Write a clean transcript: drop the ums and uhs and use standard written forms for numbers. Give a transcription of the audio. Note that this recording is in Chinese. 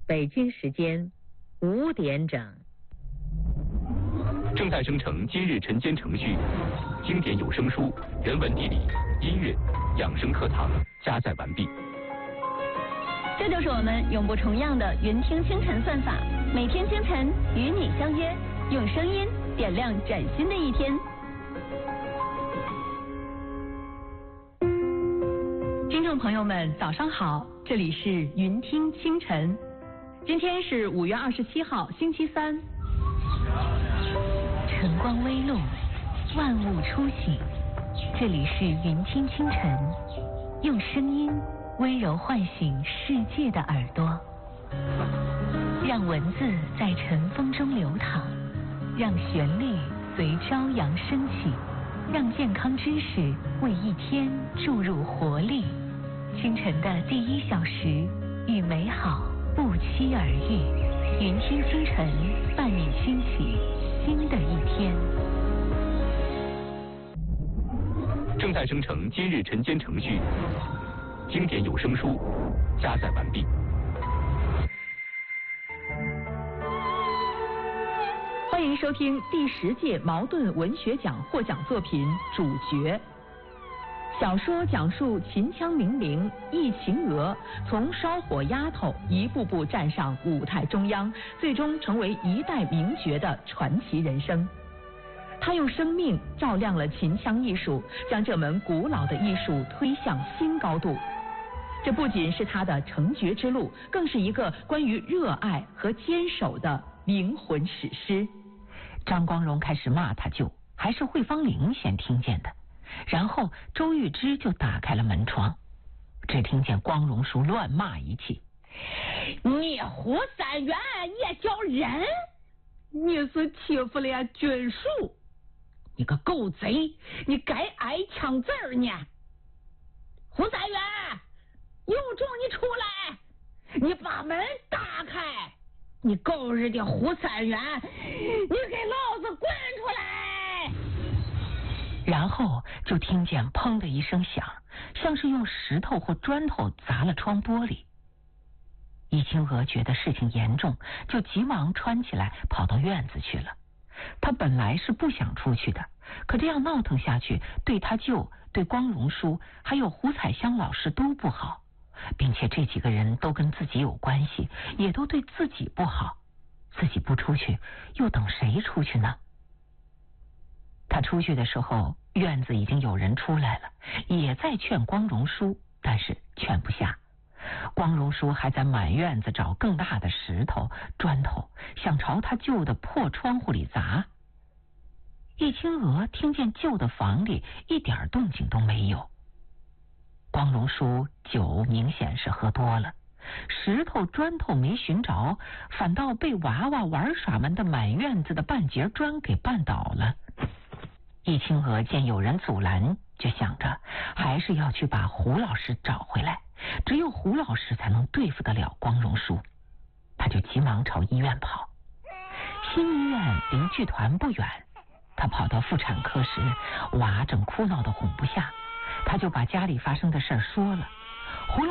北京时间5点整。 正在生成今日晨间程序，经典有声书、人文地理、音乐、养生课堂加载完毕。 这就是我们永不重样的云听清晨算法，每天清晨与你相约，用声音点亮崭新的一天。听众朋友们，早上好，这里是云听清晨。今天是5月27号，星期三。 晨光微露，万物初醒，这里是云听清晨，用声音温柔唤醒世界的耳朵，让文字在晨风中流淌，让旋律随朝阳升起，让健康知识为一天注入活力。清晨的第1小时，与美好不期而遇。云听清晨，伴你兴起新的一天。 正在生成今日晨间程序，经典有声书加载完毕。 欢迎收听第10届茅盾文学奖获奖作品《主角》。小说讲述秦腔名伶易秦娥从烧火丫头一步步站上舞台中央，最终成为一代名角的传奇人生。她用生命照亮了秦腔艺术，将这门古老的艺术推向新高度。这不仅是她的成角之路，更是一个关于热爱和坚守的灵魂史诗。 张光荣开始骂他舅，还是惠芳玲先听见的。然后周玉芝就打开了门窗，只听见光荣叔乱骂一气：“ 你胡三元也叫人？你是欺负了军属！你个狗贼，你该挨枪子儿呢！胡三元，有种你出来，你把门打开！你狗日的胡三元，你给老子滚出来！” 然后就听见砰的一声响，像是用石头或砖头砸了窗玻璃。易清娥觉得事情严重，就急忙穿起来跑到院子去了。他本来是不想出去的，可这样闹腾下去，对他舅、对光荣叔还有胡彩香老师都不好，并且这几个人都跟自己有关系，也都对自己不好。自己不出去，又等谁出去呢？他出去的时候，院子已经有人出来了，也在劝光荣叔，但是劝不下。光荣叔还在满院子找更大的石头、砖头，想朝他舅的破窗户里砸。易清娥听见舅的房里一点动静都没有。光荣叔酒明显是喝多了，石头、砖头没寻着，反倒被娃娃玩耍们的满院子的半截砖给绊倒了。易清娥见有人阻拦，就想着还是要去把胡老师找回来，只有胡老师才能对付得了光荣叔。他就急忙朝医院跑。新医院离剧团不远，他跑到妇产科时，娃正哭闹得哄不下，他就把家里发生的事说了。